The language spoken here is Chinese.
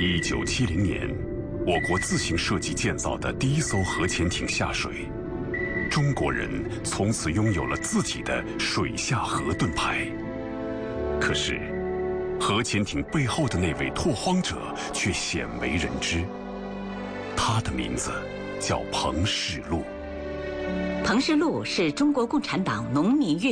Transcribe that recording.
1970年，我国自行设计建造的第一艘核潜艇下水，中国人从此拥有了自己的水下核盾牌。可是，核潜艇背后的那位拓荒者却鲜为人知，他的名字叫彭世禄。 彭世禄是中国共产党农民运